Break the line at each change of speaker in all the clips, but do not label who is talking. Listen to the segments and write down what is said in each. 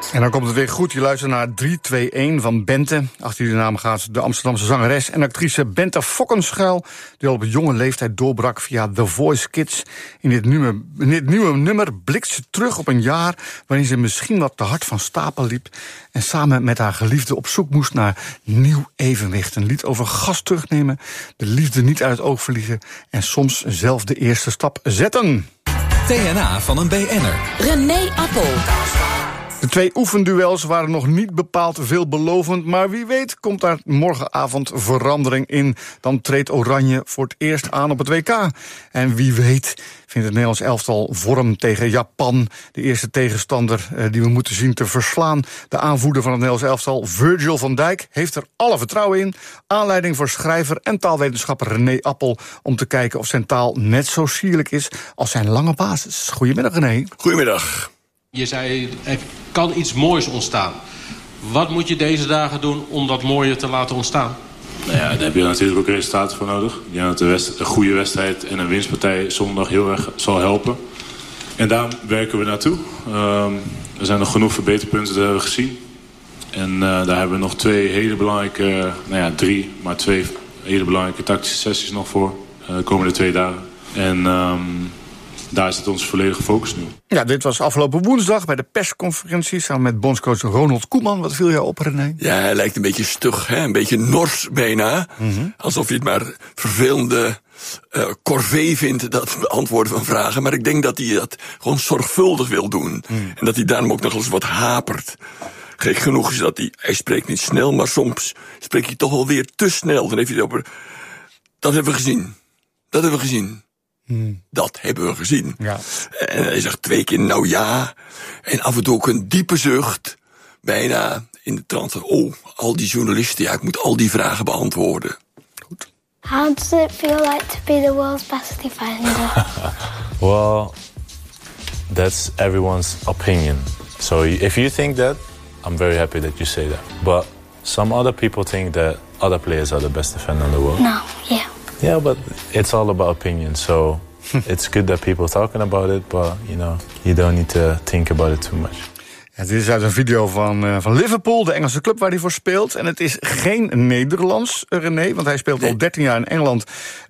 En dan komt het weer goed. Je luistert naar 3-2-1 van Bente. Achter die naam gaat de Amsterdamse zangeres en actrice Bente Fokkenschuil, die al op jonge leeftijd doorbrak via The Voice Kids. In dit nieuwe nummer blikt ze terug op een jaar waarin ze misschien wat te hard van stapel liep en samen met haar geliefde op zoek moest naar nieuw evenwicht. Een lied over gas terugnemen, de liefde niet uit het oog verliezen en soms zelf de eerste stap zetten.
TNA van een BN'er.
René Appel.
De 2 oefenduels waren nog niet bepaald veelbelovend, maar wie weet komt daar morgenavond verandering in. Dan treedt Oranje voor het eerst aan op het WK. En wie weet vindt het Nederlands elftal vorm tegen Japan, de eerste tegenstander die we moeten zien te verslaan. De aanvoerder van het Nederlands elftal, Virgil van Dijk, heeft er alle vertrouwen in. Aanleiding voor schrijver en taalwetenschapper René Appel om te kijken of zijn taal net zo sierlijk is als zijn lange basis. Goedemiddag, René.
Goedemiddag.
Je zei, er kan iets moois ontstaan. Wat moet je deze dagen doen om dat mooie te laten ontstaan?
Nou ja, daar heb je natuurlijk ook resultaten voor nodig. Ik denk dat een goede wedstrijd en een winstpartij zondag heel erg zal helpen. En daar werken we naartoe. Er zijn nog genoeg verbeterpunten, dat hebben we gezien. En daar hebben we nog 2 hele belangrijke, 3, maar 2 hele belangrijke tactische sessies nog voor. De komende 2 dagen. En daar zit onze volledige focus nu.
Ja, dit was afgelopen woensdag bij de persconferentie samen met bondscoach Ronald Koeman. Wat viel jou op, René?
Ja, hij lijkt een beetje stug, hè? Een beetje nors bijna. Mm-hmm. Alsof je het maar vervelende corvée vindt, dat beantwoorden van vragen. Maar ik denk dat hij dat gewoon zorgvuldig wil doen. Mm. En dat hij daarom ook nog eens wat hapert. Gek genoeg is dat hij spreekt niet snel, maar soms spreekt hij toch wel weer te snel. Dan heeft hij het over, dat hebben we gezien. Dat hebben we gezien. Dat hebben we gezien. Ja. En hij zegt 2 keer nou ja. En af en toe ook een diepe zucht. Bijna in de trant van, al die journalisten, ja, ik moet al die vragen beantwoorden.
Goed.
How does it feel like to be the world's best defender?
Well, that's everyone's opinion. So if you think that, I'm very happy that you say that. But some other people think that other players are the best defender in the world.
No, yeah.
Yeah, but it's all about opinion. So it's good that people are talking about it, but you don't need to think about it too much.
Ja, dit is uit een video van Liverpool, de Engelse club waar hij voor speelt. En het is geen Nederlands, René, want hij speelt al 13 jaar in Engeland.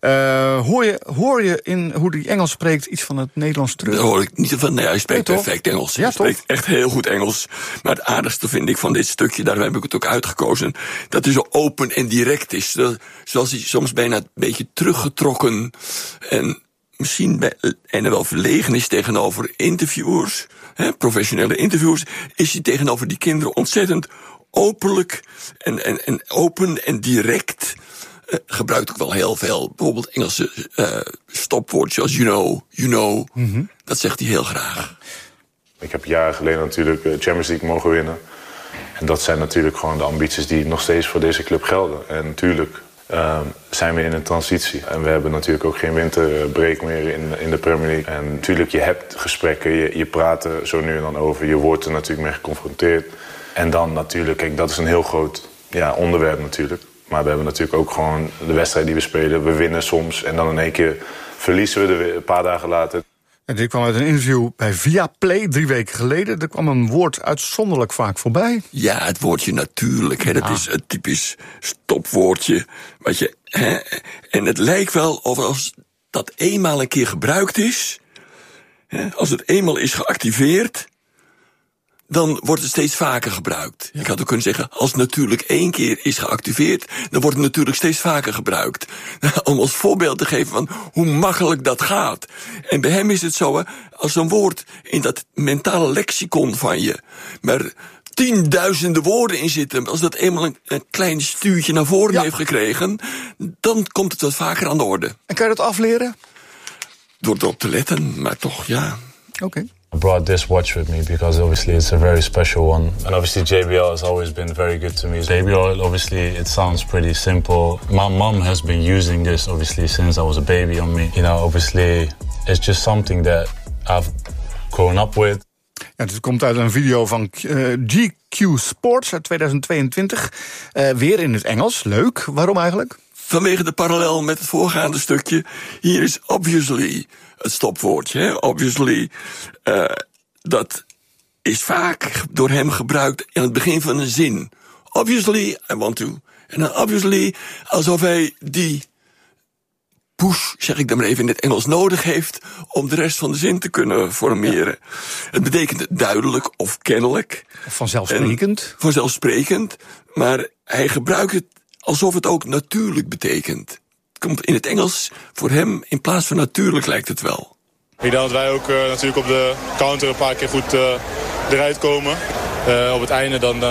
Hoor je in hoe hij Engels spreekt iets van het Nederlands terug?
Daar hoor ik niet van. Nee, hij spreekt perfect Engels.
Ja,
hij spreekt echt heel goed Engels. Maar het aardigste vind ik van dit stukje, daarom heb ik het ook uitgekozen, dat hij zo open en direct is. Zoals hij soms bijna een beetje teruggetrokken en misschien en wel verlegen is tegenover interviewers, professionele interviewers, is hij tegenover die kinderen ontzettend openlijk en open en direct. Gebruikt ook wel heel veel, bijvoorbeeld Engelse stopwoordjes als you know. Mm-hmm. Dat zegt hij heel graag.
Ik heb jaren geleden natuurlijk Champions League mogen winnen. En dat zijn natuurlijk gewoon de ambities die nog steeds voor deze club gelden. En natuurlijk zijn we in een transitie. En we hebben natuurlijk ook geen winterbreak meer in de Premier League. En natuurlijk, je hebt gesprekken, je praat er zo nu en dan over. Je wordt er natuurlijk mee geconfronteerd. En dan natuurlijk, kijk, dat is een heel groot onderwerp natuurlijk. Maar we hebben natuurlijk ook gewoon de wedstrijd die we spelen. We winnen soms en dan in één keer verliezen we er weer een paar dagen later.
En dit kwam uit een interview bij Viaplay 3 weken geleden. Er kwam een woord uitzonderlijk vaak voorbij.
Ja, het woordje natuurlijk. Dat is een typisch stopwoordje. En het lijkt wel of als dat eenmaal een keer gebruikt is, als het eenmaal is geactiveerd, dan wordt het steeds vaker gebruikt. Ja. Ik had ook kunnen zeggen, als natuurlijk 1 keer is geactiveerd, dan wordt het natuurlijk steeds vaker gebruikt. Om als voorbeeld te geven van hoe makkelijk dat gaat. En bij hem is het zo, als een woord in dat mentale lexicon van je, maar 10.000 woorden in zitten, als dat eenmaal een klein stuurtje naar voren heeft gekregen, dan komt het wat vaker aan de orde.
En kan je dat afleren?
Door erop te letten, maar toch, ja.
Oké.
I brought this watch with me because obviously it's a very special one. And obviously JBL has always been very good to me. JBL, obviously, it sounds pretty simple. My mom has been using this, obviously, since I was a baby on me. Obviously, it's just something that I've grown up with.
Ja, dit komt uit een video van GQ Sports uit 2022. Weer in het Engels. Leuk. Waarom eigenlijk?
Vanwege de parallel met het voorgaande stukje. Hier is obviously het stopwoordje. Obviously, dat is vaak door hem gebruikt aan het begin van een zin. Obviously, I want to. En dan obviously, alsof hij die push, zeg ik dan maar even in het Engels, nodig heeft om de rest van de zin te kunnen formeren. Ja. Het betekent duidelijk of kennelijk.
Of vanzelfsprekend.
Vanzelfsprekend, maar hij gebruikt het alsof het ook natuurlijk betekent. Het komt in het Engels voor hem in plaats van natuurlijk, lijkt het wel.
Ik denk dat wij ook natuurlijk op de counter een paar keer goed eruit komen. Op het einde dan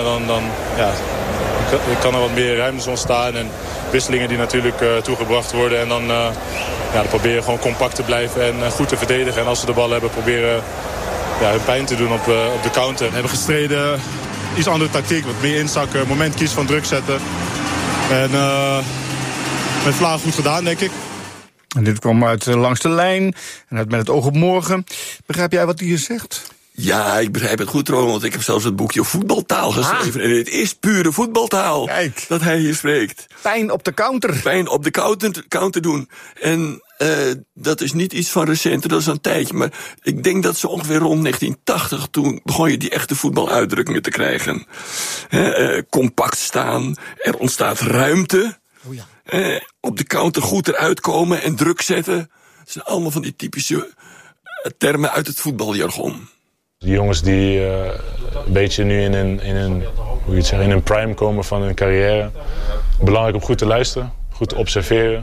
kan er wat meer ruimtes ontstaan en wisselingen die natuurlijk toegebracht worden. En dan proberen we gewoon compact te blijven en goed te verdedigen. En als ze de bal hebben, proberen hun pijn te doen op de counter. We hebben gestreden, iets andere tactiek, wat meer inzakken, moment kiezen van druk zetten. En met Vlaag goed gedaan, denk ik.
En dit kwam uit Langs de Lijn en uit Met het oog op morgen. Begrijp jij wat hij hier zegt?
Ja, ik begrijp het goed, Ronald, want ik heb zelfs het boekje voetbaltaal geschreven. En het is pure voetbaltaal.
Kijk.
Dat hij hier spreekt.
Pijn op de counter.
Pijn op de counter doen. En dat is niet iets van recent, dat is een tijdje. Maar ik denk dat ze ongeveer rond 1980, toen begon je die echte voetbaluitdrukkingen te krijgen. Compact staan, er ontstaat ruimte.
Oh ja.
Op de counter goed eruit komen en druk zetten. Dat zijn allemaal van die typische termen uit het voetbaljargon.
Die jongens die een beetje nu in een prime komen van hun carrière. Belangrijk om goed te luisteren, goed te observeren.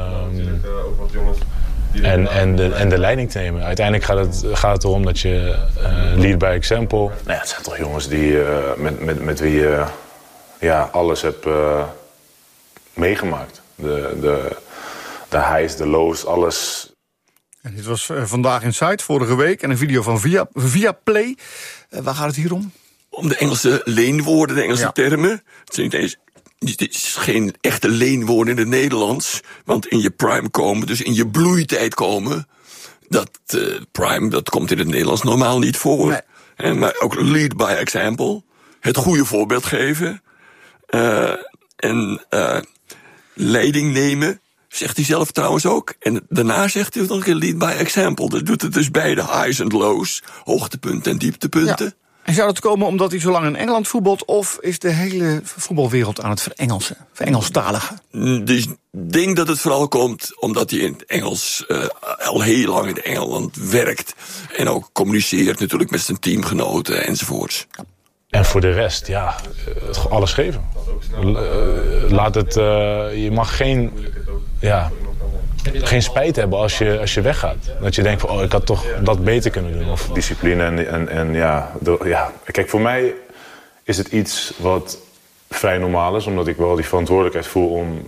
En de leiding te nemen. Uiteindelijk gaat het erom dat je lead by example.
Nou ja, het zijn toch jongens die, met wie je alles hebt meegemaakt. De highs, de lows, alles.
En dit was Vandaag in Zuid, vorige week. En een video van Viaplay. Waar gaat het hier om?
Om de Engelse leenwoorden, de Engelse termen. Het is geen echte leenwoorden in het Nederlands. Want in je prime komen, dus in je bloeitijd komen. Dat komt in het Nederlands normaal niet voor. Nee. Maar ook lead by example. Het goede voorbeeld geven. Leiding nemen. Zegt hij zelf trouwens ook. En daarna zegt hij nog een keer lead by example. Dat doet het dus beide highs en lows. Hoogtepunten en dieptepunten. Ja.
En zou dat komen omdat hij zo lang in Engeland voetbalt? Of is de hele voetbalwereld aan het verengelstaligen?
Dus ik denk dat het vooral komt omdat hij in het Engels al heel lang in Engeland werkt. En ook communiceert natuurlijk met zijn teamgenoten enzovoorts. Ja.
En voor de rest, alles geven. Laat het. Je mag geen spijt hebben als je weggaat. Dat je denkt van, ik had toch dat beter kunnen doen. Of
discipline Kijk, voor mij is het iets wat vrij normaal is, omdat ik wel die verantwoordelijkheid voel om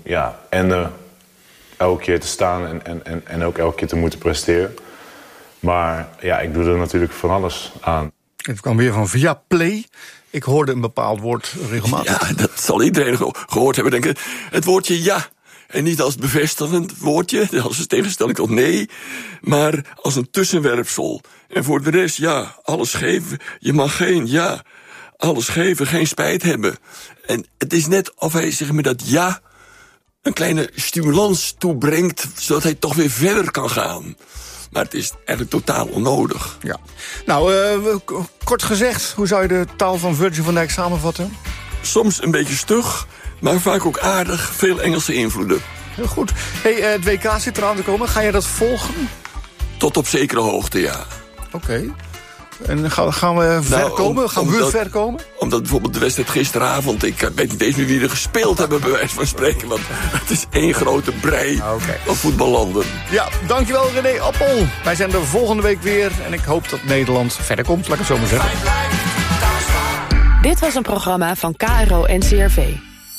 elke keer te staan en ook elke keer te moeten presteren. Maar ik doe er natuurlijk van alles aan.
Het kwam weer van Viaplay. Ik hoorde een bepaald woord regelmatig.
Ja, dat zal iedereen gehoord hebben, denk ik. Het woordje ja. En niet als bevestigend woordje, als een tegenstelling tot nee. Maar als een tussenwerpsel. En voor de rest, alles geven. Je mag alles geven, geen spijt hebben. En het is net of hij zich met dat een kleine stimulans toebrengt, zodat hij toch weer verder kan gaan. Maar het is eigenlijk totaal onnodig.
Ja. Nou, kort gezegd, hoe zou je de taal van Virgil van Dijk samenvatten?
Soms een beetje stug, maar vaak ook aardig. Veel Engelse invloeden.
Heel goed. Het WK zit eraan te komen. Ga je dat volgen?
Tot op zekere hoogte, ja.
Oké. En gaan we ver komen? Gaan we ver komen?
Omdat bijvoorbeeld de wedstrijd gisteravond, ik weet niet eens meer wie er gespeeld hebben, bij wijze van spreken. Want het is één grote brei van voetballanden.
Ja, dankjewel René Appel. Wij zijn er volgende week weer. En ik hoop dat Nederland verder komt, laat ik het zo maar zeggen.
Dit was een programma van KRO-NCRV.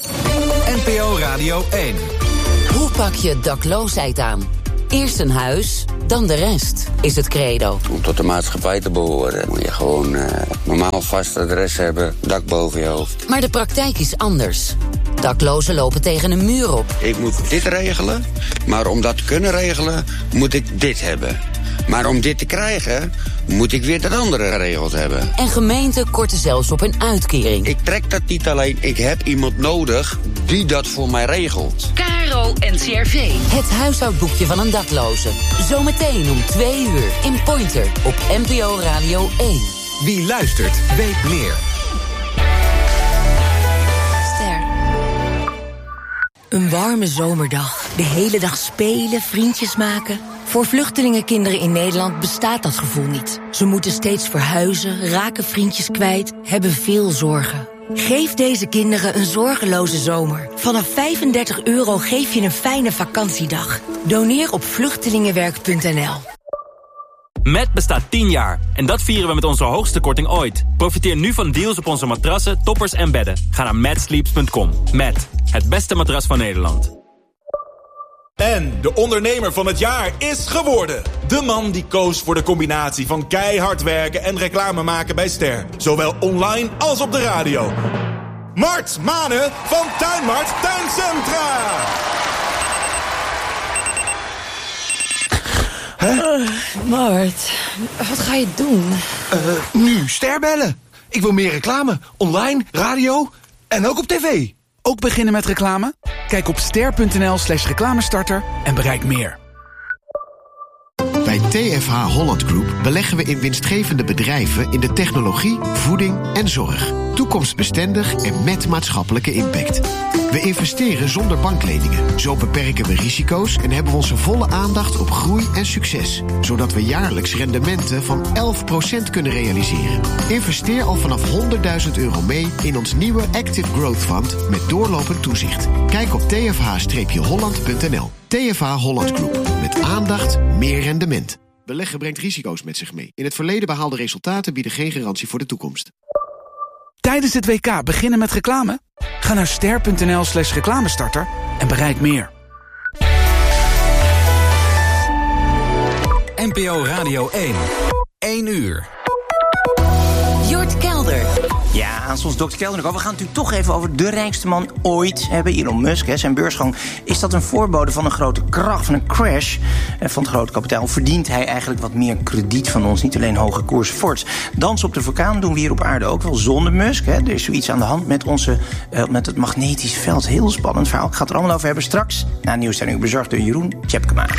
NPO Radio 1.
Hoe pak je dakloosheid aan? Eerst een huis, dan de rest, is het credo.
Om tot de maatschappij te behoren moet je gewoon normaal vast adres hebben, dak boven je hoofd.
Maar de praktijk is anders. Daklozen lopen tegen een muur op.
Ik moet dit regelen, maar om dat te kunnen regelen moet ik dit hebben. Maar om dit te krijgen, moet ik weer dat andere geregeld hebben.
En gemeenten korten zelfs op een uitkering.
Ik trek dat niet alleen, ik heb iemand nodig die dat voor mij regelt.
KRO-NCRV. Het huishoudboekje van een dakloze. Zometeen om 2 uur in Pointer op NPO Radio 1.
Wie luistert, weet meer.
Een warme zomerdag. De hele dag spelen, vriendjes maken. Voor vluchtelingenkinderen in Nederland bestaat dat gevoel niet. Ze moeten steeds verhuizen, raken vriendjes kwijt, hebben veel zorgen. Geef deze kinderen een zorgeloze zomer. Vanaf €35 geef je een fijne vakantiedag. Doneer op vluchtelingenwerk.nl.
Met bestaat 10 jaar. En dat vieren we met onze hoogste korting ooit. Profiteer nu van deals op onze matrassen, toppers en bedden. Ga naar matsleeps.com. Met het beste matras van Nederland.
En de ondernemer van het jaar is geworden. De man die koos voor de combinatie van keihard werken en reclame maken bij Ster. Zowel online als op de radio. Mart Manen van Tuinmart Tuincentra.
Mart, wat ga je doen?
Nu Ster bellen. Ik wil meer reclame. Online, radio en ook op tv.
Ook beginnen met reclame? Kijk op ster.nl/reclamestarter en bereik meer.
Bij TFH Holland Group beleggen we in winstgevende bedrijven in de technologie, voeding en zorg. Toekomstbestendig en met maatschappelijke impact. We investeren zonder bankleningen. Zo beperken we risico's en hebben we onze volle aandacht op groei en succes. Zodat we jaarlijks rendementen van 11% kunnen realiseren. Investeer al vanaf €100.000 mee in ons nieuwe Active Growth Fund met doorlopend toezicht. Kijk op tfh-holland.nl. TFH Holland Group. Met aandacht, meer rendement. Beleggen brengt risico's met zich mee. In het verleden behaalde resultaten bieden geen garantie voor de toekomst.
Tijdens het WK beginnen met reclame? Ga naar ster.nl/reclamestarter en bereik meer.
NPO Radio 1. 1 uur.
Jort Kelder. Ja, Aansons Dr. Kelder. We gaan het natuurlijk toch even over de rijkste man ooit hebben. Elon Musk, zijn beursgang. Is dat een voorbode van een grote kracht, van een crash van het grote kapitaal? Verdient hij eigenlijk wat meer krediet van ons? Niet alleen hoge koers Forts. Dans op de vulkaan doen we hier op aarde ook wel zonder Musk. Er is zoiets aan de hand met het magnetisch veld. Heel spannend verhaal. Ik ga het er allemaal over hebben straks. Na nieuwstelling bezorgd door Jeroen Tjepkema.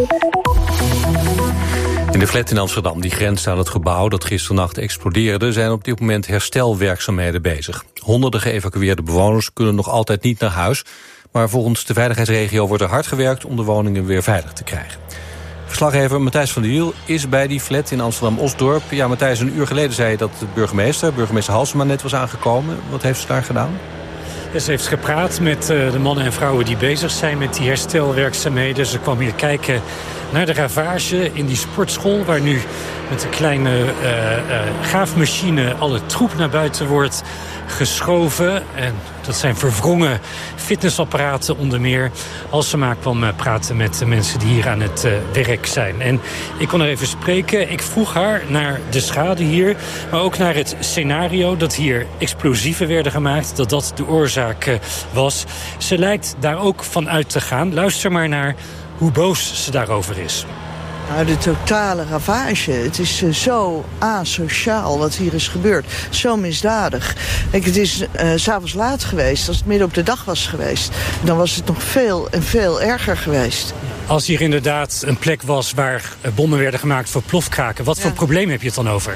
In de flat in Amsterdam, die grenst aan het gebouw dat gisternacht explodeerde, zijn op dit moment herstelwerkzaamheden bezig. Honderden geëvacueerde bewoners kunnen nog altijd niet naar huis, maar volgens de veiligheidsregio wordt er hard gewerkt om de woningen weer veilig te krijgen. Verslaggever Matthijs van der Wiel is bij die flat in Amsterdam-Osdorp. Ja, Matthijs, een uur geleden zei je dat de burgemeester Halsema, net was aangekomen. Wat heeft ze daar gedaan?
Ze heeft gepraat met de mannen en vrouwen die bezig zijn met die herstelwerkzaamheden. Ze kwam hier kijken naar de ravage in die sportschool, waar nu met een kleine graafmachine alle troep naar buiten wordt geschoven. En dat zijn verwrongen fitnessapparaten onder meer. Halsema kwam praten met de mensen die hier aan het werk zijn. En ik kon haar even spreken. Ik vroeg haar naar de schade hier, maar ook naar het scenario dat hier explosieven werden gemaakt, dat de oorzaak was. Ze lijkt daar ook van uit te gaan. Luister maar naar hoe boos ze daarover is.
Nou, de totale ravage. Het is zo asociaal wat hier is gebeurd. Zo misdadig. Kijk, het is 's avonds laat geweest. Als het midden op de dag was geweest, dan was het nog veel en veel erger geweest.
Als hier inderdaad een plek was waar bommen werden gemaakt voor plofkraken, wat voor probleem heb je het dan over?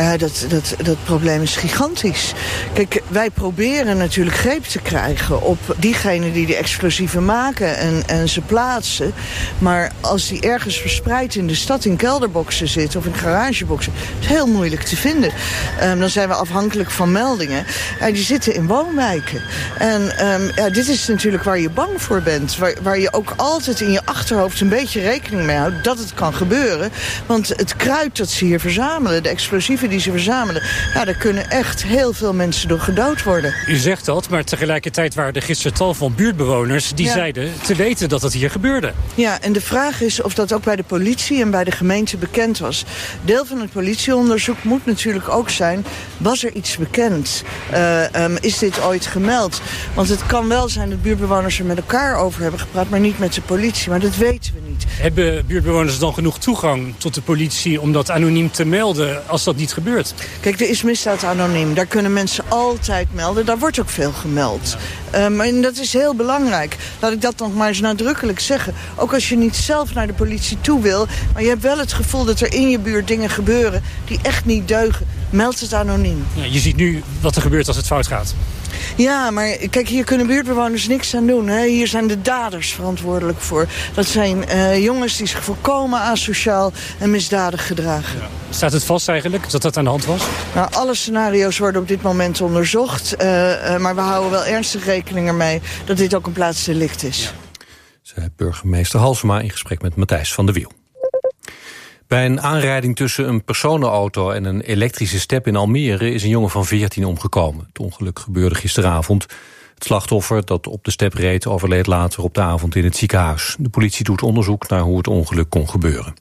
Dat probleem is gigantisch. Kijk, wij proberen natuurlijk greep te krijgen op diegenen die de explosieven maken en ze plaatsen. Maar als die ergens verspreid in de stad in kelderboxen zitten of in garageboxen, is heel moeilijk te vinden. Dan zijn we afhankelijk van meldingen. Die zitten in woonwijken. En dit is natuurlijk waar je bang voor bent. Waar je ook altijd in je achterhoofd een beetje rekening mee houdt dat het kan gebeuren. Want het kruid dat ze hier verzamelen, de explosieven die ze verzamelen, daar kunnen echt heel veel mensen door gedood worden.
U zegt dat, maar tegelijkertijd waren er gisteren tal van buurtbewoners die zeiden te weten dat het hier gebeurde.
Ja, en de vraag is of dat ook bij de politie en bij de gemeente bekend was. Deel van het politieonderzoek moet natuurlijk ook zijn, was er iets bekend? Is dit ooit gemeld? Want het kan wel zijn dat buurtbewoners er met elkaar over hebben gepraat, maar niet met de politie. Maar dat weten we niet. niet.
Hebben buurtbewoners dan genoeg toegang tot de politie om dat anoniem te melden als dat niet gebeurt?
Kijk, er is misdaad anoniem. Daar kunnen mensen altijd melden. Daar wordt ook veel gemeld. En dat is heel belangrijk. Laat ik dat nog maar eens nadrukkelijk zeggen. Ook als je niet zelf naar de politie toe wil, maar je hebt wel het gevoel dat er in je buurt dingen gebeuren die echt niet deugen. Meld het anoniem.
Ja, je ziet nu wat er gebeurt als het fout gaat.
Ja, maar kijk, hier kunnen buurtbewoners niks aan doen. Hè. Hier zijn de daders verantwoordelijk voor. Dat zijn jongens die zich volkomen asociaal en misdadig gedragen.
Ja. Staat het vast eigenlijk dat dat aan de hand was?
Nou, alle scenario's worden op dit moment onderzocht. Maar we houden wel ernstig rekening ermee dat dit ook een plaatsdelict is.
Ja. Zei burgemeester Halsema in gesprek met Matthijs van der Wiel. Bij een aanrijding tussen een personenauto en een elektrische step in Almere is een jongen van 14 omgekomen. Het ongeluk gebeurde gisteravond. Het slachtoffer dat op de step reed overleed later op de avond in het ziekenhuis. De politie doet onderzoek naar hoe het ongeluk kon gebeuren.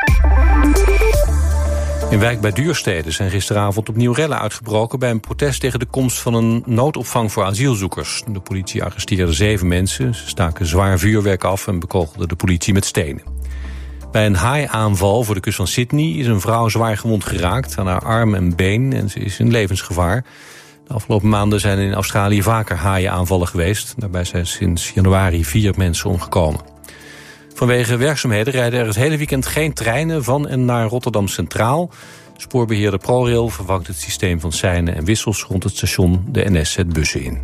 In Wijk bij Duurstede zijn gisteravond opnieuw rellen uitgebroken bij een protest tegen de komst van een noodopvang voor asielzoekers. De politie arresteerde 7 mensen, ze staken zwaar vuurwerk af en bekogelden de politie met stenen. Bij een haaiaanval voor de kust van Sydney is een vrouw zwaar gewond geraakt aan haar arm en been en ze is in levensgevaar. De afgelopen maanden zijn in Australië vaker haaienaanvallen geweest. Daarbij zijn sinds januari 4 mensen omgekomen. Vanwege werkzaamheden rijden er het hele weekend geen treinen van en naar Rotterdam Centraal. Spoorbeheerder ProRail vervangt het systeem van seinen en wissels rond het station. De NS zet bussen in.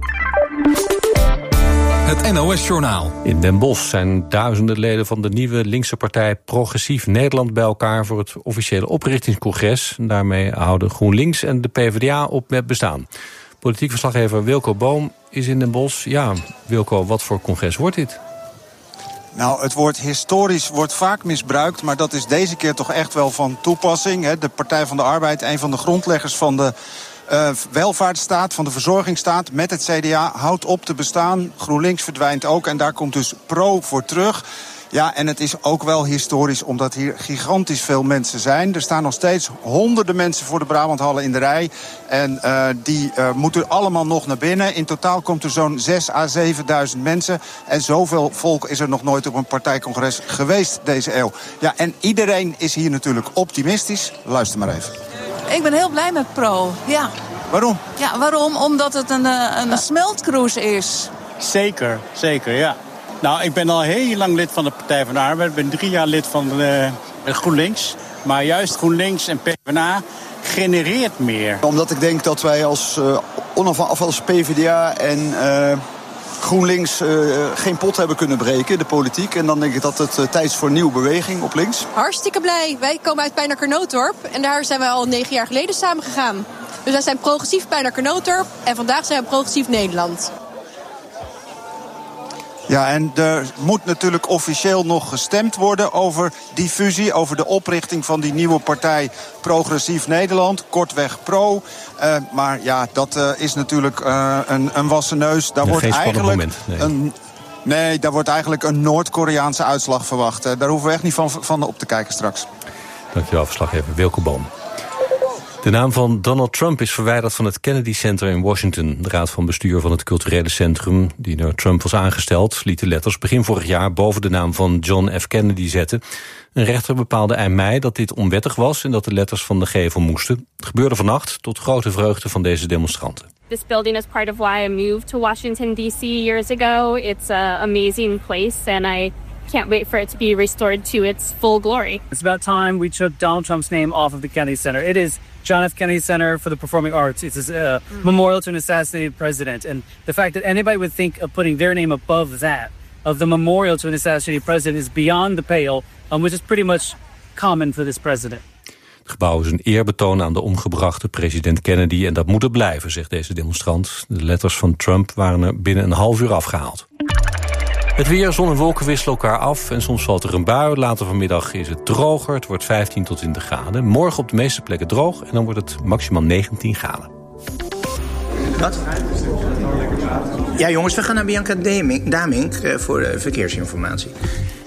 Het NOS-journaal.
In Den Bosch zijn duizenden leden van de nieuwe linkse partij Progressief Nederland bij elkaar voor het officiële oprichtingscongres. Daarmee houden GroenLinks en de PvdA op met bestaan. Politiek verslaggever Wilco Boom is in Den Bosch. Ja, Wilco, wat voor congres wordt dit?
Nou, het woord historisch wordt vaak misbruikt, maar dat is deze keer toch echt wel van toepassing. Hè. De Partij van de Arbeid, een van de grondleggers van de welvaartsstaat, van de verzorgingsstaat met het CDA, houdt op te bestaan. GroenLinks verdwijnt ook en daar komt dus Pro voor terug. Ja, en het is ook wel historisch omdat hier gigantisch veel mensen zijn. Er staan nog steeds honderden mensen voor de Brabanthallen in de rij. En die moeten allemaal nog naar binnen. In totaal komt er zo'n 6.000 à 7.000 mensen. En zoveel volk is er nog nooit op een partijcongres geweest deze eeuw. Ja, en iedereen is hier natuurlijk optimistisch. Luister maar even.
Ik ben heel blij met Pro, ja.
Waarom?
Ja, waarom? Omdat het een smeltkroes is.
Zeker, ja. Nou, ik ben al heel lang lid van de Partij van de Arbeid. Ik ben 3 jaar lid van GroenLinks. Maar juist GroenLinks en PvdA genereert meer.
Omdat ik denk dat wij als onafhankelijk PvdA en GroenLinks geen pot hebben kunnen breken, de politiek. En dan denk ik dat het tijd is voor een nieuwe beweging op links.
Hartstikke blij. Wij komen uit Pijnacker-Nootdorp. En daar zijn wij al 9 jaar geleden samen gegaan. Dus wij zijn progressief Pijnacker-Nootdorp. En vandaag zijn we progressief Nederland.
Ja, en er moet natuurlijk officieel nog gestemd worden over die fusie, over de oprichting van die nieuwe partij Progressief Nederland, kortweg Pro. Maar ja, dat is natuurlijk een wassen neus. Daar wordt eigenlijk daar wordt eigenlijk een Noord-Koreaanse uitslag verwacht. Daar hoeven we echt niet van op te kijken straks.
Dankjewel, verslaggever Wilco Boom. De naam van Donald Trump is verwijderd van het Kennedy Center in Washington. De raad van bestuur van het culturele centrum, die door Trump was aangesteld, liet de letters begin vorig jaar boven de naam van John F. Kennedy zetten. Een rechter bepaalde eind mei dat dit onwettig was en dat de letters van de gevel moesten. Het gebeurde vannacht tot grote vreugde van deze demonstranten.
This building is part of why I moved to Washington, D.C. years ago. It's an amazing place and I can't wait for it to be restored to its full glory.
It's about time we took Donald Trump's name off of the Kennedy Center. It is John F. Kennedy Center for the Performing Arts. It's a memorial to an assassinated president. And the fact that anybody would think of putting their name above that, of the memorial to an assassinated president, is beyond the pale, which is pretty much common for this president.
Het gebouw is een eerbetoon aan de omgebrachte president Kennedy en dat moet het blijven, zegt deze demonstrant. De letters van Trump waren er binnen een half uur afgehaald. Het weer, zon en wolken wisselen elkaar af en soms valt er een bui. Later vanmiddag is het droger, het wordt 15 tot 20 graden. Morgen op de meeste plekken droog en dan wordt het maximaal 19 graden.
Wat? Ja jongens, we gaan naar Bianca Damink voor verkeersinformatie.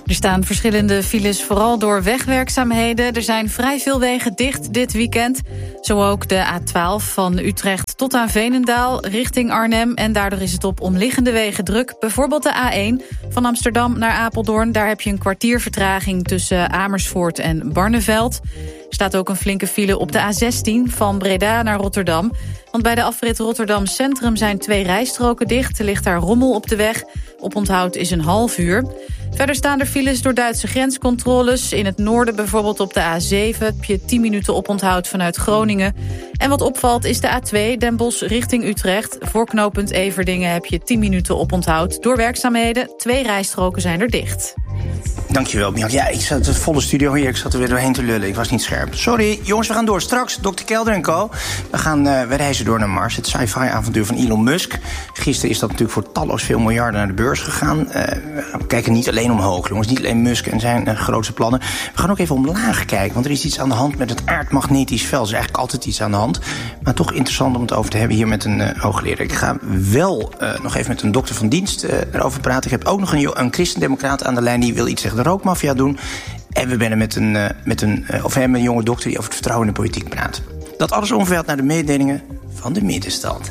Er staan verschillende files, vooral door wegwerkzaamheden. Er zijn vrij veel wegen dicht dit weekend. Zo ook de A12 van Utrecht tot aan Veenendaal richting Arnhem. En daardoor is het op omliggende wegen druk. Bijvoorbeeld de A1 van Amsterdam naar Apeldoorn. Daar heb je een kwartier vertraging tussen Amersfoort en Barneveld. Er staat ook een flinke file op de A16 van Breda naar Rotterdam. Want bij de afrit Rotterdam Centrum zijn 2 rijstroken dicht. Er ligt daar rommel op de weg. Oponthoud is een half uur. Verder staan er files door Duitse grenscontroles. In het noorden bijvoorbeeld op de A7 heb je 10 minuten oponthoud vanuit Groningen. En wat opvalt is de A2 Den Bosch richting Utrecht. Voor knooppunt Everdingen heb je 10 minuten oponthoud. Door werkzaamheden, 2 rijstroken zijn er dicht.
Dankjewel, Mian. Ja, ik zat het volle studio hier. Ik zat er weer doorheen te lullen. Ik was niet scherp. Sorry, jongens, we gaan door. Straks Dr. Kelder en co. We reizen door naar Mars. Het sci-fi-avontuur van Elon Musk. Gisteren is dat natuurlijk voor talloos veel miljarden naar de beurs gegaan. We kijken niet alleen omhoog, jongens. Niet alleen Musk en zijn grootste plannen. We gaan ook even omlaag kijken. Want er is iets aan de hand met het aardmagnetisch veld. Er is eigenlijk altijd iets aan de hand. Maar toch interessant om het over te hebben hier met een hoogleraar. Ik ga wel nog even met een dokter van dienst erover praten. Ik heb ook nog een christendemocraat aan de lijn die wil iets tegen de rookmafia doen. En we bellen met een jonge dokter die over het vertrouwen in de politiek praat. Dat alles omveld naar de mededelingen van de middenstand.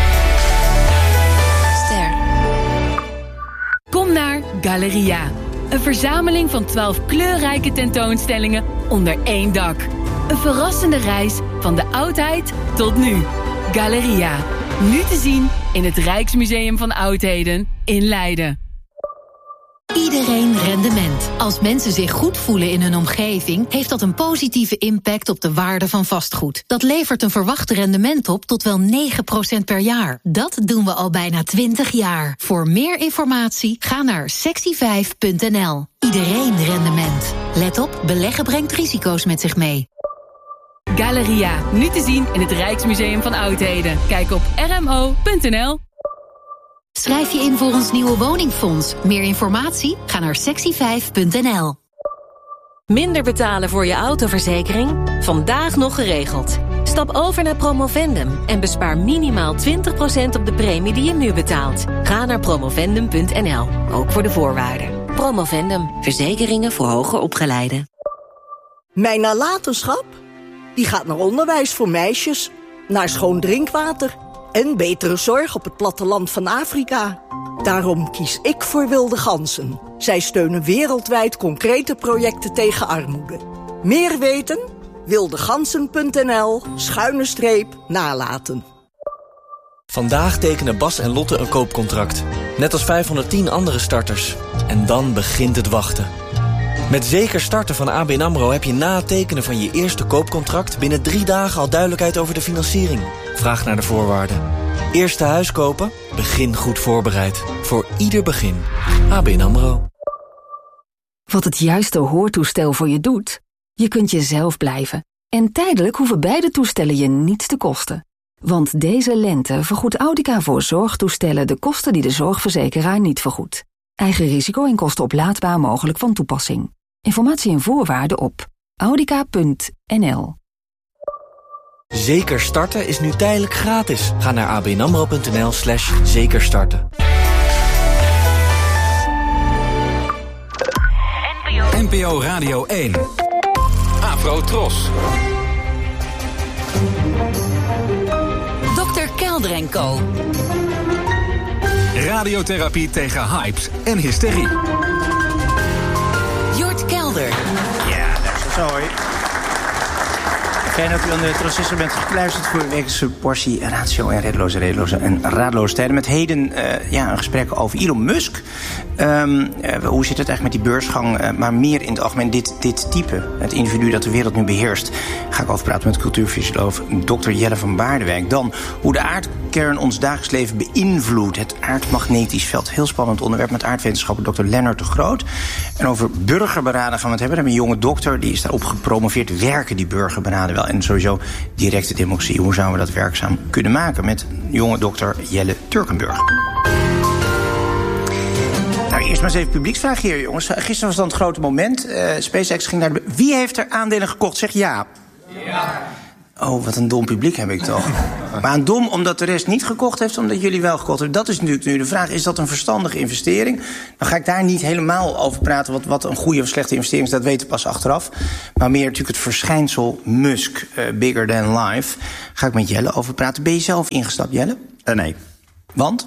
Ster. Kom naar Galeria. Een verzameling van 12 kleurrijke tentoonstellingen onder één dak. Een verrassende reis van de oudheid tot nu. Galeria. Nu te zien in het Rijksmuseum van Oudheden in Leiden.
Iedereen rendement. Als mensen zich goed voelen in hun omgeving, heeft dat een positieve impact op de waarde van vastgoed. Dat levert een verwacht rendement op tot wel 9% per jaar. Dat doen we al bijna 20 jaar. Voor meer informatie ga naar sectie5.nl. Iedereen rendement. Let op, beleggen brengt risico's met zich mee.
Galeria, nu te zien in het Rijksmuseum van Oudheden. Kijk op rmo.nl.
Schrijf je in voor ons nieuwe woningfonds. Meer informatie? Ga naar sectie5.nl.
Minder betalen voor je autoverzekering? Vandaag nog geregeld. Stap over naar Promovendum en bespaar minimaal 20% op de premie die je nu betaalt. Ga naar promovendum.nl, ook voor de voorwaarden. Promovendum, verzekeringen voor hoger opgeleiden.
Mijn nalatenschap? Die gaat naar onderwijs voor meisjes, naar schoon drinkwater en betere zorg op het platteland van Afrika. Daarom kies ik voor Wilde Ganzen. Zij steunen wereldwijd concrete projecten tegen armoede. Meer weten? wildeganzen.nl/nalaten.
Vandaag tekenen Bas en Lotte een koopcontract. Net als 510 andere starters. En dan begint het wachten. Met Zeker Starten van ABN AMRO heb je na het tekenen van je eerste koopcontract binnen 3 dagen al duidelijkheid over de financiering. Vraag naar de voorwaarden. Eerste huis kopen? Begin goed voorbereid. Voor ieder begin. ABN AMRO.
Wat het juiste hoortoestel voor je doet? Je kunt jezelf blijven. En tijdelijk hoeven beide toestellen je niets te kosten. Want deze lente vergoedt Audica voor zorgtoestellen de kosten die de zorgverzekeraar niet vergoedt. Eigen risico en kosten oplaadbaar mogelijk van toepassing. Informatie en voorwaarden op audica.nl.
Zeker Starten is nu tijdelijk gratis. Ga naar abnamro.nl/zekerstarten.
NPO Radio 1. Afro Tros.
Dr. Kelder en co.
Radiotherapie tegen hypes en hysterie.
Jort Kelder.
Ja, dat is het zo hoor. Fijn dat u aan de transistor bent gekluisterd voor uw wekelijkse portie ratio en raadloze tijden. Met heden een gesprek over Elon Musk. Hoe zit het eigenlijk met die beursgang? Maar meer in het algemeen dit type, het individu dat de wereld nu beheerst. Ga ik over praten met cultuurfysioloog Dr. Jelle van Baardewijk. Dan hoe de aardkern ons dagelijks leven beïnvloedt. Het aardmagnetisch veld. Heel spannend onderwerp met aardwetenschapper Dr. Lennart de Groot. En over burgerberaden gaan we het hebben. We hebben een jonge dokter, die is daarop gepromoveerd. Werken die burgerberaden wel? En sowieso directe democratie. Hoe zouden we dat werkzaam kunnen maken? Met jonge dokter Jelle Turkenburg. Nou, eerst maar eens even publieksvraag hier, jongens. Gisteren was dan het grote moment. SpaceX ging naar de... Wie heeft er aandelen gekocht? Zeg ja. Ja. Oh, wat een dom publiek heb ik toch. Maar een dom omdat de rest niet gekocht heeft, omdat jullie wel gekocht hebben. Dat is natuurlijk nu de vraag. Is dat een verstandige investering? Dan ga ik daar niet helemaal over praten wat een goede of slechte investering is. Dat weten we pas achteraf. Maar meer natuurlijk het verschijnsel Musk, bigger than life. Ga ik met Jelle over praten. Ben je zelf ingestapt, Jelle?
Nee.
Want?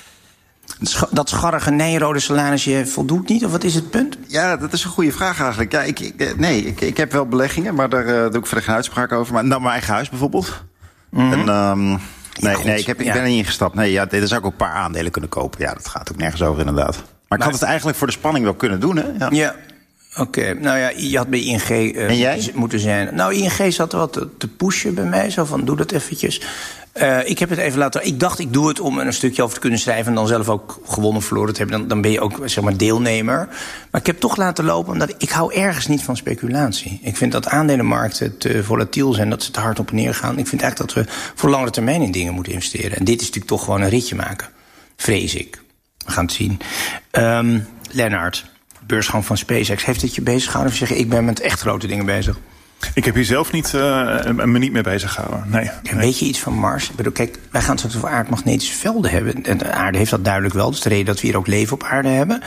Dat scharrige nijrode salarisje voldoet niet? Of wat is het punt?
Ja, dat is een goede vraag eigenlijk. Ja, ik heb wel beleggingen, maar daar doe ik verder geen uitspraak over. Maar nou, mijn eigen huis bijvoorbeeld. Mm-hmm. En, ik ben er niet ingestapt. Nee, ja, er zou ik ook een paar aandelen kunnen kopen. Ja, dat gaat ook nergens over inderdaad. Maar ik had het eigenlijk voor de spanning wel kunnen doen, hè?
Ja. Oké, nou ja, je had bij ING moeten zijn. Nou, ING zat wel te pushen bij mij, zo van doe dat eventjes. Ik heb het even laten. Ik dacht, ik doe het om er een stukje over te kunnen schrijven en dan zelf ook gewonnen of verloren te hebben. Dan ben je ook, zeg maar, deelnemer. Maar ik heb toch laten lopen, omdat ik hou ergens niet van speculatie. Ik vind dat aandelenmarkten te volatiel zijn, dat ze te hard op en neer gaan. Ik vind eigenlijk dat we voor langere termijn in dingen moeten investeren. En dit is natuurlijk toch gewoon een ritje maken. Vrees ik. We gaan het zien. Lennart, beursgang van SpaceX. Heeft het je bezig gehouden? Of zeg je, ik ben met echt grote dingen bezig?
Ik heb hier zelf me niet mee bezig gehouden. Nee.
Weet je iets van Mars? Ik bedoel, kijk, wij gaan het straks over aardmagnetische velden hebben. En de aarde heeft dat duidelijk wel. Dat is de reden dat we hier ook leven op aarde hebben.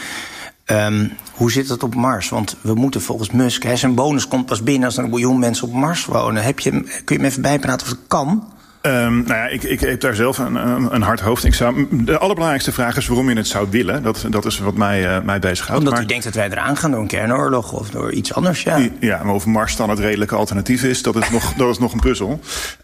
Hoe zit het op Mars? Want we moeten volgens Musk... zijn bonus komt pas binnen als er 1 miljoen mensen op Mars wonen. Kun je me even bijpraten of het kan?
Nou ja, ik heb daar zelf een hard hoofd. De allerbelangrijkste vraag is waarom je het zou willen. Dat is wat mij bezighoudt.
Omdat u denkt dat wij eraan gaan door een kernoorlog of door iets anders, ja.
Ja, maar of Mars dan het redelijke alternatief is, dat is nog een puzzel.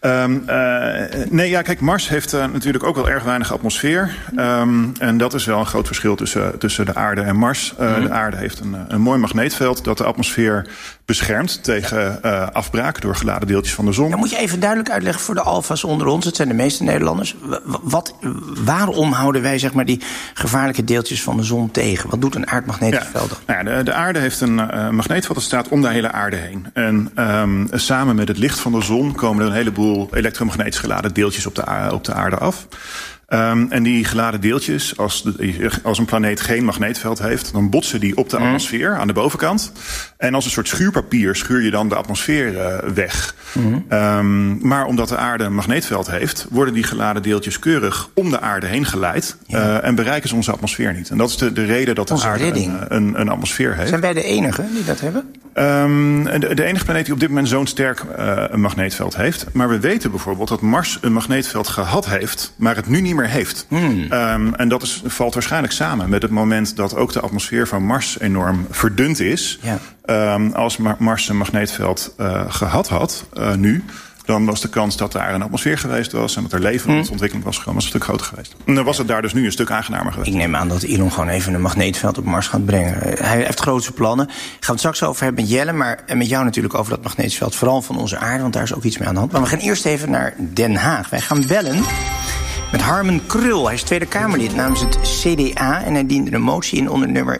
Nee, ja, kijk, Mars heeft natuurlijk ook wel erg weinig atmosfeer. En dat is wel een groot verschil tussen de aarde en Mars. De aarde heeft een mooi magneetveld dat de atmosfeer beschermt tegen afbraak door geladen deeltjes van de zon.
Dan moet je even duidelijk uitleggen voor de alfa's onder ons, het zijn de meeste Nederlanders. Waarom houden wij, zeg maar, die gevaarlijke deeltjes van de zon tegen? Wat doet een aardmagnetisch veld dan?
Nou ja, de aarde heeft een magneetveld dat staat om de hele aarde heen. En samen met het licht van de zon komen er een heleboel elektromagnetisch geladen deeltjes op de aarde af. En die geladen deeltjes, als een planeet geen magneetveld heeft, dan botsen die op de atmosfeer aan de bovenkant. En als een soort schuurpapier schuur je dan de atmosfeer weg. Maar omdat de aarde een magneetveld heeft, worden die geladen deeltjes keurig om de aarde heen geleid. En bereiken ze onze atmosfeer niet. En dat is de reden dat de aarde een atmosfeer heeft.
Zijn wij de enige die dat hebben?
De enige planeet die op dit moment zo'n sterk een magneetveld heeft. Maar we weten bijvoorbeeld dat Mars een magneetveld gehad heeft, maar het nu niet meer heeft. En dat valt waarschijnlijk samen met het moment dat ook de atmosfeer van Mars enorm verdund is. Ja. Als Mars een magneetveld gehad had, nu, dan was de kans dat daar een atmosfeer geweest was en dat er leven tot ontwikkeling was gekomen, een stuk groter geweest. En dan was het daar dus nu een stuk aangenamer geweest.
Ik neem aan dat Elon gewoon even een magneetveld op Mars gaat brengen. Hij heeft grootse plannen. Gaan we het straks over hebben met Jelle, maar met jou natuurlijk over dat magnetisch veld, vooral van onze aarde, want daar is ook iets mee aan de hand. Maar we gaan eerst even naar Den Haag. Wij gaan bellen met Harmen Krul. Hij is Tweede Kamerlid namens het CDA en hij diende een motie in onder nummer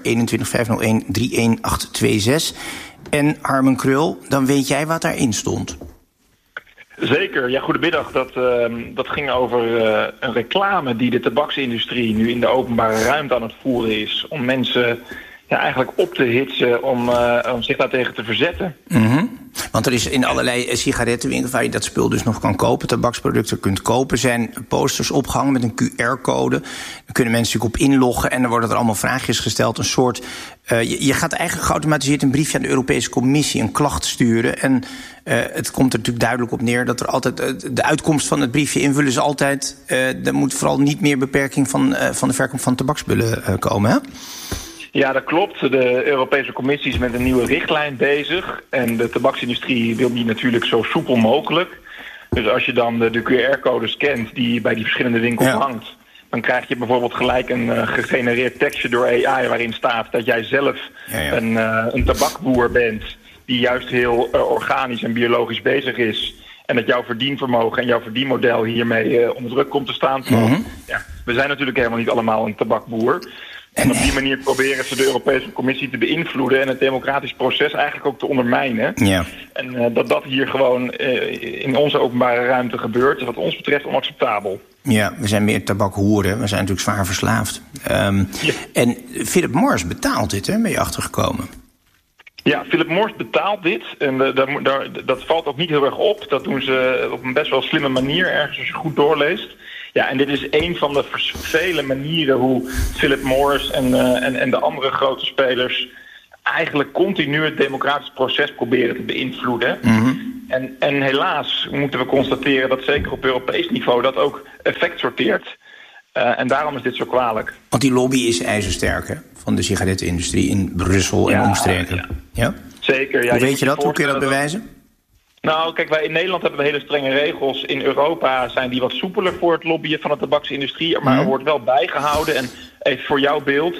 21501-31826. En Harmen Krul, dan weet jij wat daarin stond.
Zeker, ja, goedemiddag. Dat ging over een reclame die de tabaksindustrie nu in de openbare ruimte aan het voeren is. Om mensen eigenlijk op te hitsen om zich daartegen te verzetten.
Want er is in allerlei sigarettenwinkels waar je dat spul dus nog kan kopen, tabaksproducten kunt kopen, zijn posters opgehangen met een QR-code. Daar kunnen mensen natuurlijk op inloggen en dan worden er allemaal vraagjes gesteld. Een soort, je gaat eigenlijk geautomatiseerd een briefje aan de Europese Commissie, een klacht sturen. En het komt er natuurlijk duidelijk op neer dat er altijd de uitkomst van het briefje invullen is altijd, er moet vooral niet meer beperking van de verkoop van tabaksspullen komen, hè?
Ja, dat klopt. De Europese Commissie is met een nieuwe richtlijn bezig. En de tabaksindustrie wil die natuurlijk zo soepel mogelijk. Dus als je dan de QR-code scant die bij die verschillende winkels hangt, dan krijg je bijvoorbeeld gelijk een gegenereerd tekstje door AI waarin staat dat jij zelf een tabakboer bent die juist heel organisch en biologisch bezig is. En dat jouw verdienvermogen en jouw verdienmodel hiermee onder druk komt te staan. We zijn natuurlijk helemaal niet allemaal een tabakboer. En op die manier proberen ze de Europese Commissie te beïnvloeden en het democratisch proces eigenlijk ook te ondermijnen. Ja. En dat hier gewoon in onze openbare ruimte gebeurt, is wat ons betreft onacceptabel.
Ja, we zijn meer tabakhoeren. We zijn natuurlijk zwaar verslaafd. En Philip Morris betaalt dit, hè? Ben je achtergekomen?
Ja, Philip Morris betaalt dit. En dat valt ook niet heel erg op. Dat doen ze op een best wel slimme manier ergens als je goed doorleest. Ja, en dit is een van de vele manieren hoe Philip Morris en de andere grote spelers eigenlijk continu het democratisch proces proberen te beïnvloeden. Mm-hmm. En helaas moeten we constateren dat zeker op Europees niveau dat ook effect sorteert. En daarom is dit zo kwalijk.
Want die lobby is ijzersterk, hè, van de sigarettenindustrie in Brussel en omstreken. Ja?
Zeker. Ja,
hoe weet je dat? Hoe kun je dat bewijzen?
Nou, kijk, wij in Nederland hebben we hele strenge regels. In Europa zijn die wat soepeler voor het lobbyen van de tabaksindustrie. Maar er wordt wel bijgehouden. En even voor jouw beeld.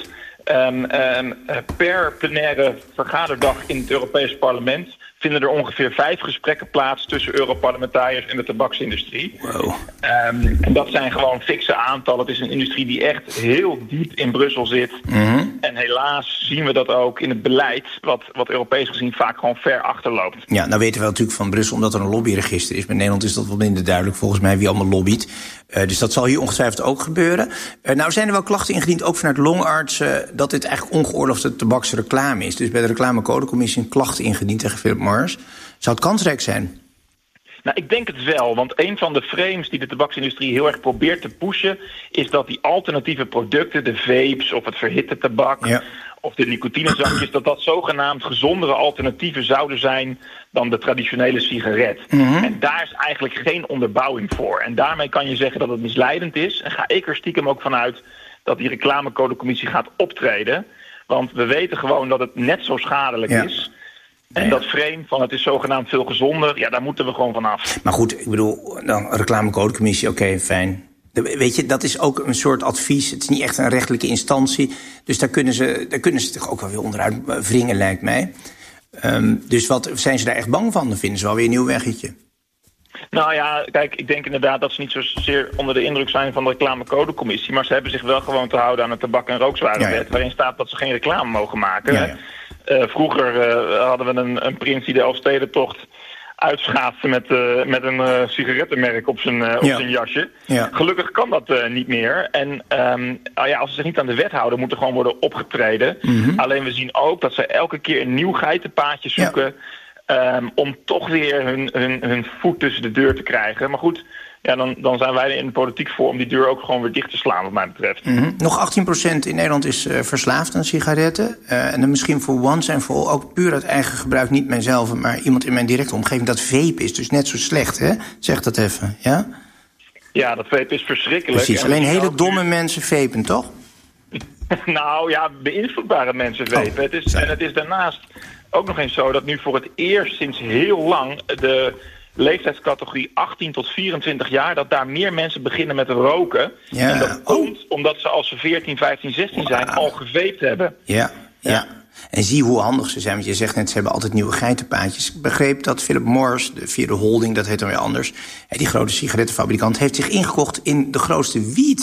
Per plenaire vergaderdag in het Europees Parlement vinden er ongeveer 5 gesprekken plaats tussen Europarlementariërs en de tabaksindustrie.
Wow.
En dat zijn gewoon fikse aantallen. Het is een industrie die echt heel diep in Brussel zit. Mm-hmm. En helaas zien we dat ook in het beleid, wat Europees gezien vaak gewoon ver achterloopt.
Ja, nou weten we natuurlijk van Brussel omdat er een lobbyregister is. Bij Nederland is dat wat minder duidelijk volgens mij wie allemaal lobbyt. Dus dat zal hier ongetwijfeld ook gebeuren. Nou zijn er wel klachten ingediend, ook vanuit longartsen, dat dit eigenlijk ongeoorloofde tabaksreclame is. Dus bij de reclamecodecommissie een klacht ingediend tegen Philip Morris. Zou het kansrijk zijn?
Nou, ik denk het wel, want een van de frames die de tabaksindustrie heel erg probeert te pushen is dat die alternatieve producten, de vapes of het verhitte tabak of de nicotinezakjes, dat zogenaamd gezondere alternatieven zouden zijn dan de traditionele sigaret. Mm-hmm. En daar is eigenlijk geen onderbouwing voor. En daarmee kan je zeggen dat het misleidend is. En ga ik er stiekem ook vanuit dat die reclamecodecommissie gaat optreden. Want we weten gewoon dat het net zo schadelijk is. En dat frame van het is zogenaamd veel gezonder, ja, daar moeten we gewoon vanaf.
Maar goed, ik bedoel, dan reclamecodecommissie, oké, fijn. Weet je, dat is ook een soort advies. Het is niet echt een rechtelijke instantie. Dus daar kunnen ze toch ook wel weer onderuit wringen, lijkt mij. Dus wat zijn ze daar echt bang van? Dan vinden ze wel weer een nieuw weggetje.
Nou ja, kijk, ik denk inderdaad dat ze niet zozeer onder de indruk zijn van de reclamecodecommissie. Maar ze hebben zich wel gewoon te houden aan de tabak- en rookzwarenwet, waarin staat dat ze geen reclame mogen maken. Ja. Vroeger hadden we een prins die de Elfstedentocht uitschaatste met een sigarettenmerk op zijn jasje. Ja. Gelukkig kan dat niet meer. En als ze zich niet aan de wet houden, moet er gewoon worden opgetreden. Mm-hmm. Alleen we zien ook dat ze elke keer een nieuw geitenpaadje zoeken om toch weer hun voet tussen de deur te krijgen. Maar goed, ja, dan zijn wij in de politiek voor om die deur ook gewoon weer dicht te slaan, wat mij betreft.
Mm-hmm. Nog 18% in Nederland is verslaafd aan sigaretten. En dan misschien voor once en for all, ook puur uit eigen gebruik, niet mijzelf, maar iemand in mijn directe omgeving, dat vape is dus net zo slecht, hè? Zeg dat even, ja?
Ja, dat vape is verschrikkelijk.
Precies, alleen hele domme mensen vapen, toch?
Nou ja, beïnvloedbare mensen vapen. Het is daarnaast ook nog eens zo dat nu voor het eerst sinds heel lang de leeftijdscategorie 18 tot 24 jaar, dat daar meer mensen beginnen met roken. Ja. En dat komt omdat ze als ze 14, 15, 16 zijn al gevaped hebben.
Ja. En zie hoe handig ze zijn. Want je zegt net, ze hebben altijd nieuwe geitenpaadjes. Ik begreep dat Philip Morris, via de holding, dat heet dan weer anders, die grote sigarettenfabrikant, heeft zich ingekocht in de grootste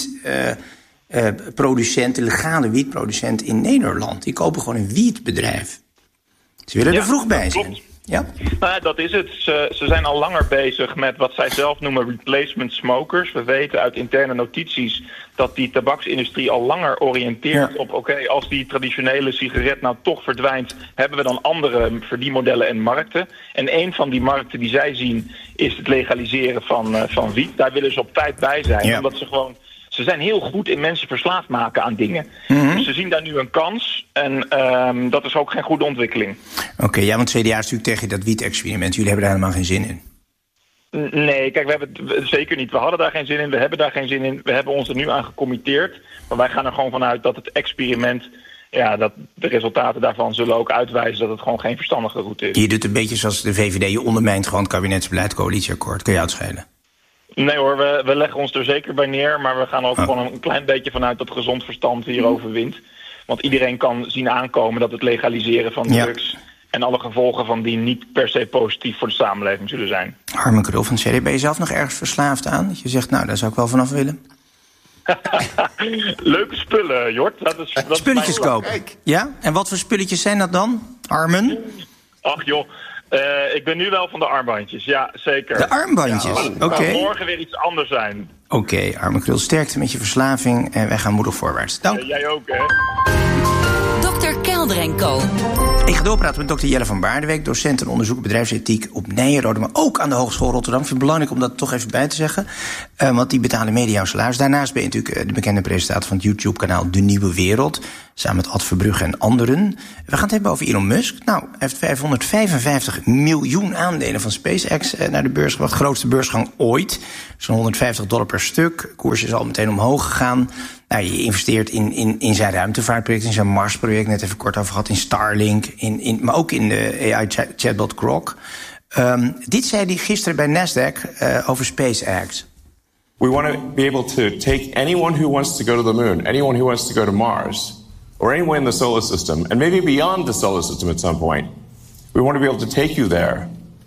wietproducent, de legale wietproducent in Nederland. Die kopen gewoon een wietbedrijf. Ze willen er vroeg bij zijn. Ja?
Nou, dat is het. Ze zijn al langer bezig met wat zij zelf noemen replacement smokers. We weten uit interne notities dat die tabaksindustrie al langer oriënteert op oké, als die traditionele sigaret nou toch verdwijnt, hebben we dan andere verdienmodellen en markten. En een van die markten die zij zien is het legaliseren van wiet. Daar willen ze op tijd bij zijn, omdat ze zijn heel goed in mensen verslaafd maken aan dingen. Mm-hmm. Dus ze zien daar nu een kans. En dat is ook geen goede ontwikkeling.
Oké, ja, want CDA is natuurlijk tegen dat wiet-experiment. Jullie hebben daar helemaal geen zin in.
Nee, kijk, we hebben het zeker niet. We hadden daar geen zin in, we hebben daar geen zin in. We hebben ons er nu aan gecommitteerd. Maar wij gaan er gewoon vanuit dat het experiment, dat de resultaten daarvan zullen ook uitwijzen dat het gewoon geen verstandige route is.
Je doet een beetje zoals de VVD, je ondermijnt gewoon het kabinetsbeleid, coalitieakkoord. Kun je uitschelen?
Nee hoor, we leggen ons er zeker bij neer, maar we gaan ook gewoon een klein beetje vanuit dat gezond verstand hierover wint. Want iedereen kan zien aankomen dat het legaliseren van drugs en alle gevolgen van die niet per se positief voor de samenleving zullen zijn.
Harmen Krul van het CD, ben je zelf nog ergens verslaafd aan? Dat je zegt, nou, daar zou ik wel vanaf willen.
Leuke spullen, Jort. Dat
spulletjes kopen. Ja? En wat voor spulletjes zijn dat dan, Armen?
Ach joh. Ik ben nu wel van de armbandjes, ja, zeker.
De armbandjes?
Ja,
Oké.
Het kan morgen weer iets anders zijn.
Oké, Armen Krul, sterkte met je verslaving en wij gaan moedig voorwaarts. Dank.
Jij ook, hè?
Dr. Kelder & Co.
Ik ga doorpraten met dokter Jelle van Baardenwijk, docent en onderzoeker bedrijfsethiek op Nijrode, maar ook aan de Hogeschool Rotterdam. Ik vind het belangrijk om dat toch even bij te zeggen, want die betalen mede jouw salaris. Daarnaast ben je natuurlijk de bekende presentator van het YouTube-kanaal De Nieuwe Wereld, samen met Ad Verbrugge en anderen. We gaan het hebben over Elon Musk. Nou, hij heeft 555 miljoen aandelen van SpaceX naar de beurs gebracht. Grootste beursgang ooit. Zo'n $150 per stuk. Koers is al meteen omhoog gegaan. Nou, je investeert in zijn ruimtevaartproject, in zijn Mars-project, net even kort over gehad, in Starlink, maar ook in de AI-chatbot Grok. Dit zei hij gisteren bij Nasdaq over SpaceX.
We want to be able to take anyone who wants to go to the moon, anyone who wants to go to Mars, or anywhere in the solar system, and maybe beyond the solar system at some point. We want to be able to take you there.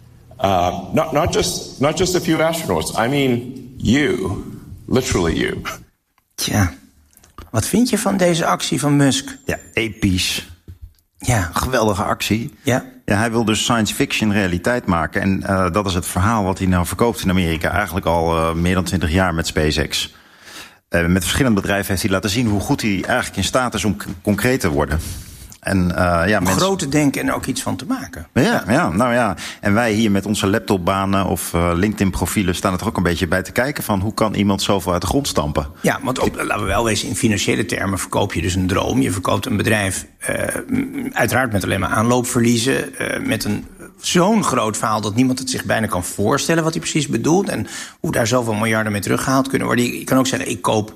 Not just a few astronauts. I mean you. Literally you.
Tja. Wat vind je van deze actie van Musk?
Ja, episch.
Ja.
Geweldige actie.
Ja.
Ja, hij wil dus science fiction realiteit maken. En dat is het verhaal wat hij nou verkoopt in Amerika. Eigenlijk al meer dan 20 jaar met SpaceX. Met verschillende bedrijven heeft hij laten zien hoe goed hij eigenlijk in staat is om concreet te worden. En,
om groot te denken en er ook iets van te maken.
Ja. En wij hier met onze laptopbanen of LinkedIn-profielen staan er toch ook een beetje bij te kijken van hoe kan iemand zoveel uit de grond stampen?
Ja, want ook, laten we wel wezen, in financiële termen verkoop je dus een droom. Je verkoopt een bedrijf uiteraard met alleen maar aanloopverliezen, met zo'n groot verhaal dat niemand het zich bijna kan voorstellen wat hij precies bedoelt en hoe daar zoveel miljarden mee teruggehaald kunnen worden. Je kan ook zeggen, ik koop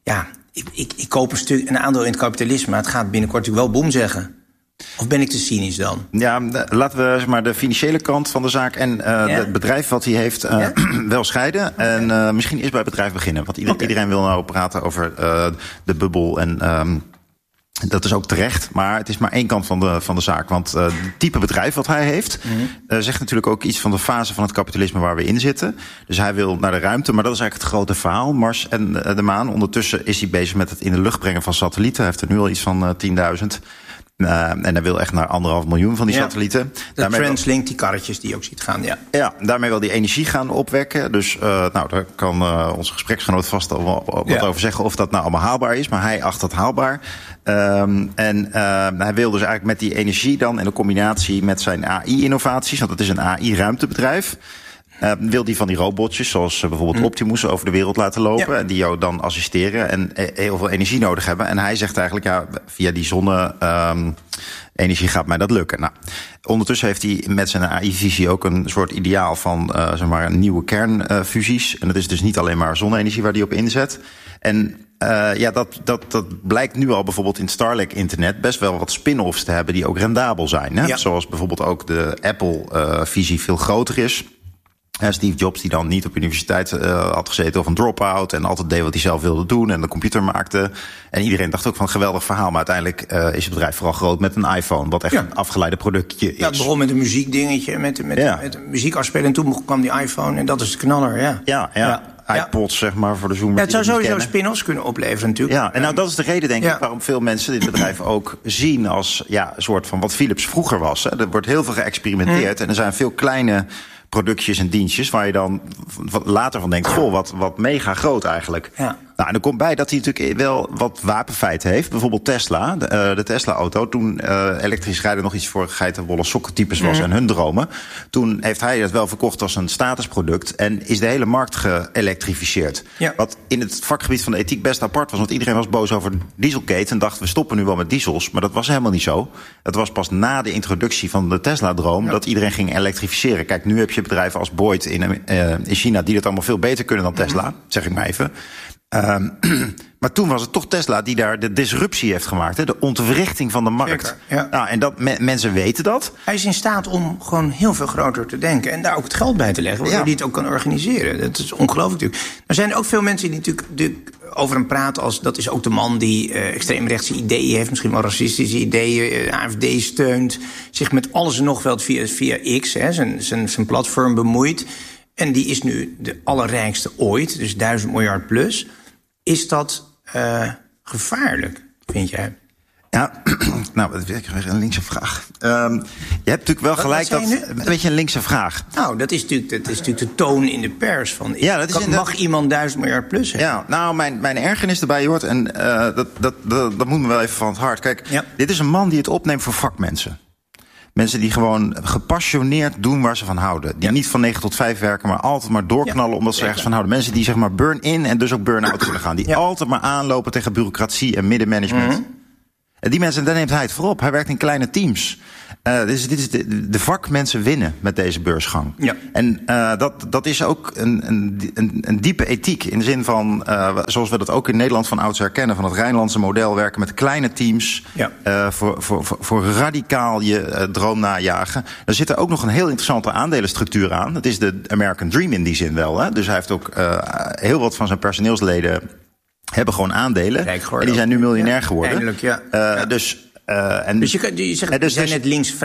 een aandeel in het kapitalisme, maar het gaat binnenkort natuurlijk wel boem zeggen. Of ben ik te cynisch dan?
Ja, laten we zeg maar de financiële kant van de zaak en het bedrijf wat hij heeft wel scheiden. En misschien eerst bij het bedrijf beginnen. Want iedereen wil nou praten over de bubbel en dat is ook terecht, maar het is maar één kant van de zaak. Want het type bedrijf wat hij heeft zegt natuurlijk ook iets van de fase van het kapitalisme waar we in zitten. Dus hij wil naar de ruimte, maar dat is eigenlijk het grote verhaal, Mars en de maan. Ondertussen is hij bezig met het in de lucht brengen van satellieten. Hij heeft er nu al iets van 10.000. En hij wil echt naar 1,5 miljoen van die satellieten.
De Translink, die karretjes die je ook ziet gaan,
Ja, daarmee wil die energie gaan opwekken. Dus daar kan onze gespreksgenoot vast al wat over zeggen of dat nou allemaal haalbaar is. Maar hij acht dat haalbaar. Hij wil dus eigenlijk met die energie dan in de combinatie met zijn AI-innovaties, want het is een AI-ruimtebedrijf. Wil die van die robotjes, zoals bijvoorbeeld Optimus, over de wereld laten lopen. En die jou dan assisteren en heel veel energie nodig hebben. En hij zegt eigenlijk, via die zonne-energie gaat mij dat lukken. Nou, ondertussen heeft hij met zijn AI-visie ook een soort ideaal van nieuwe kernfusies. En dat is dus niet alleen maar zonne-energie waar hij op inzet. En dat blijkt nu al bijvoorbeeld in het Starlink-internet best wel wat spin-offs te hebben die ook rendabel zijn. Hè? Ja. Zoals bijvoorbeeld ook de Apple-visie veel groter is. Steve Jobs, die dan niet op universiteit had gezeten of een drop-out en altijd deed wat hij zelf wilde doen en de computer maakte. En iedereen dacht ook van een geweldig verhaal, maar uiteindelijk is het bedrijf vooral groot met een iPhone, wat echt een afgeleide productje is.
Ja, het begon met een muziekdingetje, met een muziekafspeler en toen kwam die iPhone en dat is de knaller,
iPods, zeg maar, voor de Zoom.
Ja, het zou sowieso spin-offs kunnen opleveren natuurlijk.
Ja, en nou dat is de reden, denk ik, waarom veel mensen dit bedrijf ook zien als een soort van wat Philips vroeger was. Hè. Er wordt heel veel geëxperimenteerd en er zijn veel kleine productjes en dienstjes waar je dan later van denkt, wat mega groot eigenlijk. Ja. Nou, en er komt bij dat hij natuurlijk wel wat wapenfeiten heeft. Bijvoorbeeld Tesla, de Tesla-auto. Toen elektrisch rijden nog iets voor geitenwolle sokkentypes was en hun dromen. Toen heeft hij het wel verkocht als een statusproduct en is de hele markt geëlektrificeerd. Ja. Wat in het vakgebied van de ethiek best apart was, want iedereen was boos over Dieselgate en dacht, we stoppen nu wel met diesels. Maar dat was helemaal niet zo. Het was pas na de introductie van de Tesla-droom dat iedereen ging elektrificeren. Kijk, nu heb je bedrijven als Boyd in China die dat allemaal veel beter kunnen dan Tesla, zeg ik maar even. Maar toen was het toch Tesla die daar de disruptie heeft gemaakt. Hè? De ontwrichting van de markt. Zeker, ja. Nou, en dat mensen weten dat.
Hij is in staat om gewoon heel veel groter te denken. En daar ook het geld bij te leggen. Waardoor hij het ook kan organiseren. Dat is ongelooflijk natuurlijk. Er zijn ook veel mensen die natuurlijk over hem praten als dat is ook de man die extreemrechtse ideeën heeft. Misschien wel racistische ideeën. AFD steunt. Zich met alles en nog wel via X, zijn platform bemoeit. En die is nu de allerrijkste ooit. Dus 1000 miljard plus. Is dat gevaarlijk, vind jij?
Ja, nou, dat is een linkse vraag. Je hebt natuurlijk wel gelijk dat... Een beetje een linkse vraag.
Nou, dat is natuurlijk de toon in de pers. Van, mag iemand 1000 miljard plus hebben?
Ja, nou, mijn ergernis erbij, Jort, en dat moet me wel even van het hart. Kijk, dit is een man die het opneemt voor vakmensen. Mensen die gewoon gepassioneerd doen waar ze van houden. Die niet van 9 tot 5 werken, maar altijd maar doorknallen omdat ze ergens van houden. Mensen die zeg maar burn-in en dus ook burn-out willen gaan. Die altijd maar aanlopen tegen bureaucratie en middenmanagement. En die mensen, daar neemt hij het voor op. Hij werkt in kleine teams. Dus dit is de vakmensen winnen met deze beursgang. Ja. En dat is ook een diepe ethiek. In de zin van, zoals we dat ook in Nederland van oudsher kennen... van het Rijnlandse model, werken met kleine teams... voor radicaal je droom najagen. Er zit er ook nog een heel interessante aandelenstructuur aan. Het is de American Dream in die zin wel. Hè? Dus hij heeft ook heel wat van zijn personeelsleden... hebben gewoon aandelen. En die zijn nu miljonair geworden.
Eindelijk, dus je zegt, zijn net links